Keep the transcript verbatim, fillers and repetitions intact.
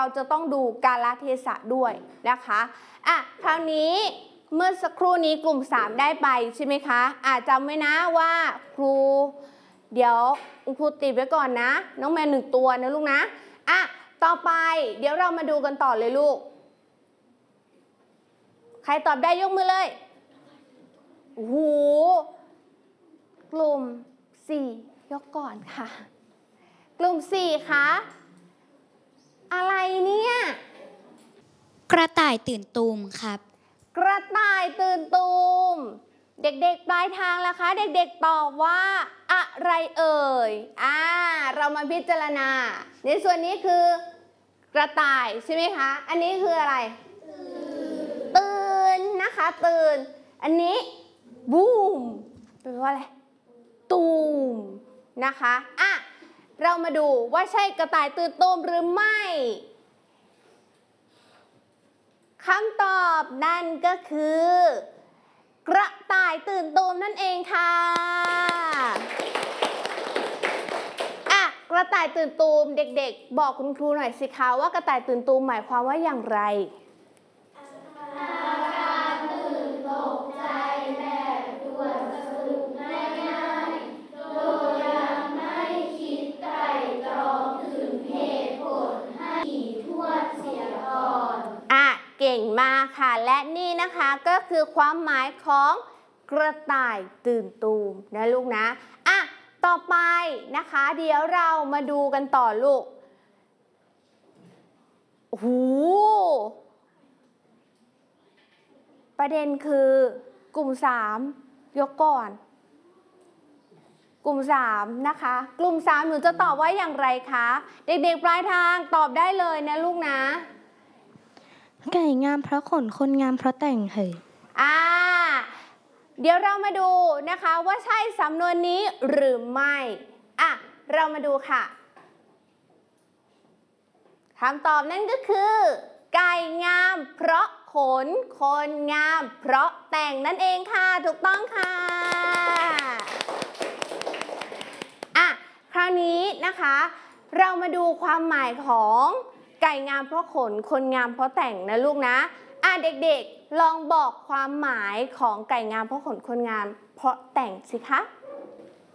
จะต้องดูกาลเทศะด้วยนะคะอ่ะคราวนี้เมื่อสักครู่นี้กลุ่มสามได้ไปใช่ไหมคะอ่ะจำไว้นะว่าครูเดี๋ยวครูติดไว้ก่อนนะน้องแมวหนึ่งตัวนะลูกนะอ่ะต่อไปเดี๋ยวเรามาดูกันต่อเลยลูกใครตอบได้ยกมือเลยโอ้โหกลุ่มสี่ยกก่อนค่ะกลุ่มสี่คะอะไรเนี่ยกระต่ายตื่นตูมครับกระต่ายตื่นตูมเด็กๆปลายทางล่ะคะเด็กๆตอบว่าอะไรเอ่ยอ่าเรามาพิจารณาในส่วนนี้คือกระต่ายใช่ไหมคะอันนี้คืออะไรตื่นนะคะตื่นอันนี้บูมแปลว่าอะไรตูมนะคะอ่ะเรามาดูว่าใช่กระต่ายตื่นตูมหรือไม่คำตอบนั่นก็คือกระต่ายตื่นตูมนั่นเองค่ะอ่ะกระต่ายตื่นตูมเด็กๆบอกคุณครูหน่อยสิคะว่ากระต่ายตื่นตูมหมายความว่าอย่างไรอาการตื่นตกใจแบบด่วนสรุปง่ายๆโดยยังไม่คิดไตร่ตรองถึงเหตุผลให้ถี่ถ้วนเสียก่อนอ่ะเก่งมากค่ะและนี่นะคะก็คือความหมายของกระต่ายตื่นตูมนะลูกนะอ่ะต่อไปนะคะเดี๋ยวเรามาดูกันต่อลูกโอ้โหประเด็นคือกลุ่มสามยกก่อนกลุ่มสามนะคะกลุ่มสามหนูจะตอบว่าอย่างไรคะเด็กๆปลายทางตอบได้เลยนะลูกนะไก่งามเพราะขนคนงามเพราะแต่งเหยอ่าเดี๋ยวเรามาดูนะคะว่าใช่สำนวนนี้หรือไม่อ่ะเรามาดูค่ะคำตอบนั่นก็คือไก่งามเพราะขนคนงามเพราะแต่งนั่นเองค่ะถูกต้องค่ะอ่ะคราวนี้นะคะเรามาดูความหมายของไก่งามเพราะขนคนงามเพราะแต่งนะลูกนะอ่ะเด็กๆลองบอกความหมายของไก่งามเพราะขนคนงามเพราะแต่งสิคะ